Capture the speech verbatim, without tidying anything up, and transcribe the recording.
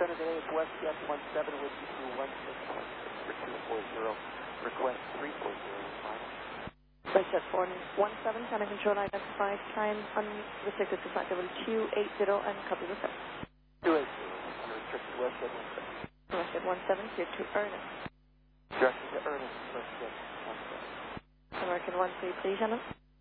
center today is WestJet one seven with you to one six one six for two four zero. Request three four zero is final. WestJet one seven, China Control identified, time unrestricted to flight level two eight zero and copy the set. two eight zero, unrestricted WestJet one seven. WestJet one seven, clear to Ernest. Directed to Ernest, WestJet one seven. American one three, please, Shannon.